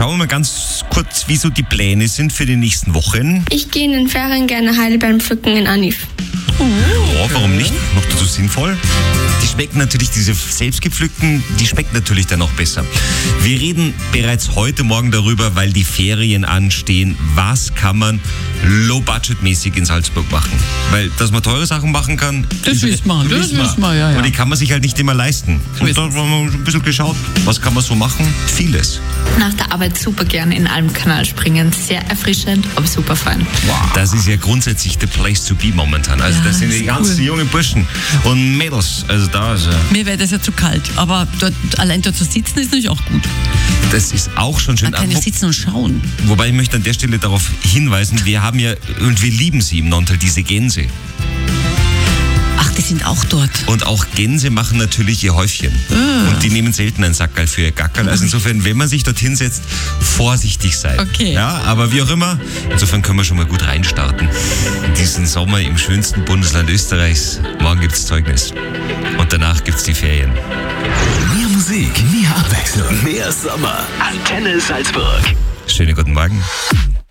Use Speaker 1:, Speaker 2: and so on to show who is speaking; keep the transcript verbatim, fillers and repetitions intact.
Speaker 1: Schauen wir mal ganz kurz, wie so die Pläne sind für die nächsten Wochen.
Speaker 2: Ich gehe in den Ferien gerne Heidelbeeren pflücken in Anif.
Speaker 1: Oh, ja, warum nicht? Noch dazu sinnvoll. Die schmecken natürlich, diese selbstgepflückten, die schmecken natürlich dann noch besser. Wir reden bereits heute Morgen darüber, weil die Ferien anstehen. Was kann man low-budget-mäßig in Salzburg machen? Weil, dass man teure Sachen machen kann,
Speaker 3: das wissen wir, das wissen wir, ja, ja.
Speaker 1: Aber die kann man sich halt nicht immer leisten. Und da haben wir ein bisschen geschaut, was kann man so machen? Vieles.
Speaker 4: Nach der Arbeit super gerne in Almkanal springen. Sehr erfrischend, aber super fein.
Speaker 1: Wow. Das ist ja grundsätzlich the place to be momentan. Also
Speaker 3: Ja,
Speaker 1: das sind
Speaker 3: das
Speaker 1: die
Speaker 3: ist
Speaker 1: ganzen
Speaker 3: cool.
Speaker 1: jungen Burschen und Mädels. Also da ist,
Speaker 3: Mir wäre das ja zu kalt, aber dort, allein dort zu sitzen ist natürlich auch gut.
Speaker 1: das ist auch schon schön.
Speaker 3: Man kann ja sitzen und schauen.
Speaker 1: Wobei ich möchte an der Stelle darauf hinweisen, wir haben ja, und wir lieben sie im Nontal, diese Gänse.
Speaker 3: Ach, die sind auch dort.
Speaker 1: Und auch Gänse machen natürlich ihr Häufchen.
Speaker 3: Ah.
Speaker 1: Und die nehmen selten ein Sackerl für ihr Gackerl. Also insofern, wenn man sich dorthin setzt, vorsichtig sein.
Speaker 3: Okay.
Speaker 1: Ja, aber wie auch immer, insofern können wir schon mal gut reinstarten. Diesen Sommer im schönsten Bundesland Österreichs. Morgen gibt's Zeugnis. Und danach gibt's die Ferien.
Speaker 5: Mehr Musik, mehr Abwechslung, mehr Sommer. Antenne Salzburg.
Speaker 1: Schönen guten Morgen.